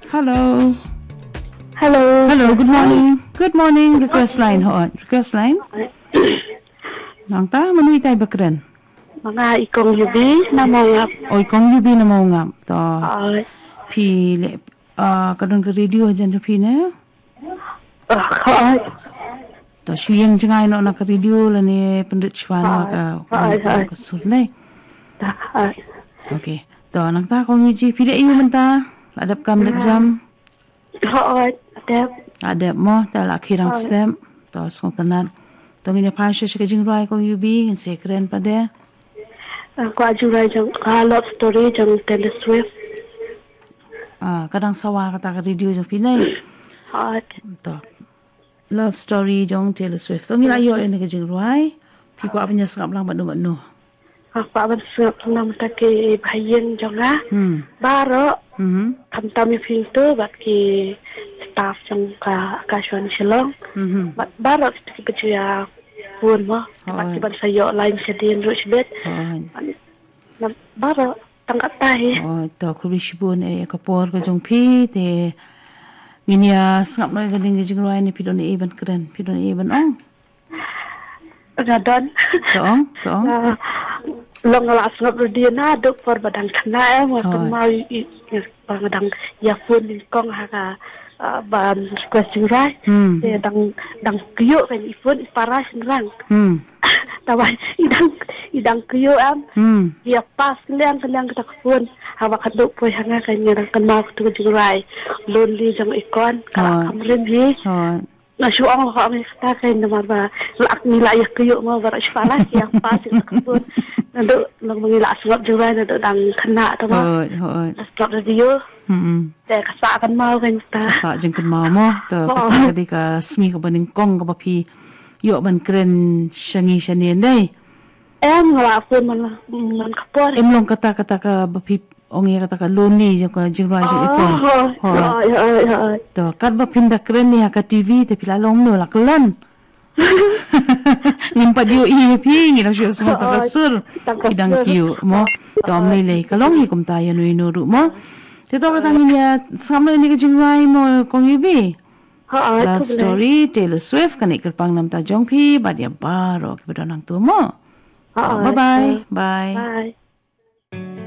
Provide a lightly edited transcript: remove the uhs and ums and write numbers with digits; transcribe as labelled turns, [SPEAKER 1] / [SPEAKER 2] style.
[SPEAKER 1] Hello.
[SPEAKER 2] Hello.
[SPEAKER 1] Hello, good morning. Good morning. Request line ho. Request line. Nang ta manui tay bakren.
[SPEAKER 2] Mga ikong yubi na mga
[SPEAKER 1] Oi kong yubi na mau ngam. To
[SPEAKER 2] ay
[SPEAKER 1] phi le kadon ka radio jan to phi ne.
[SPEAKER 2] ay
[SPEAKER 1] To shuyeng jangai no na ka radio la ne pandit shwan ka sur ne.
[SPEAKER 2] ay
[SPEAKER 1] Okay. To nang ta kong yuji phi le yu man ta. Adap kam lek jam.
[SPEAKER 2] ay
[SPEAKER 1] Adap mo ta la khirang stem. To song tanan. To ngi pa shi shi ka jing roi kong yubi ngin se kren pa de.
[SPEAKER 2] ko ajulai jang love story jang Taylor Swift
[SPEAKER 1] Kadang sawa kata ka radio jong pinay.
[SPEAKER 2] ay
[SPEAKER 1] To love story jong Taylor Swift. To ngila yo ene ka jing ruai. Pi ko apanya sangap lang badung anu.
[SPEAKER 2] apa ban suap nam take bayen jang baro tam pintu bat ki staff jang ka shwan shilong bat baro ki ya pun mo bat ki ban sayo lain sedin ru sibet nam baro tangkat tahi
[SPEAKER 1] To kuri shibun kapor ka jong pi te nginya sangap lang ka ding jing ruai ni pidon even keren. Pidon even ong.
[SPEAKER 2] Radon.
[SPEAKER 1] To ong.
[SPEAKER 2] Long alas ngap dia na dok for badang kana mo mau badang ya pun kong ha ban question right dang kyo kan ifun paras rang tawai idang kyo ya pas liang kita pun hawa kaduk poi hanga kan nyerang kan mau tu jurai lonely jang ikon kamren bi na syuang ko ang kita kay naman ba laak nila ya kyo mo bara paras ya pas pun nado lang mangila aswap jurai nado dang kana to mo stop radioแต่กษากันมากันตา
[SPEAKER 1] สะจังกันมาmo to ka di ka sngi ka baning kong ka papi yo ban kren shangi shanien dai
[SPEAKER 2] ngala pun man kapor
[SPEAKER 1] long kata ka papi ongi kata ka lonely jo ka jingrai jo ikon to kat ba pinda kren ni ka TV te pila long no la klan nimpa dio pi ngi la syo so ta sur idang kiu mo to mele ka long hi kum ta ya no ru mo Tito ka tanginya sama ni kajingwai mo kong yubi. Love story Taylor Swift kanik kerpang nam ta jongpi badia baro kibadonang tu mo. Bye bye. Bye.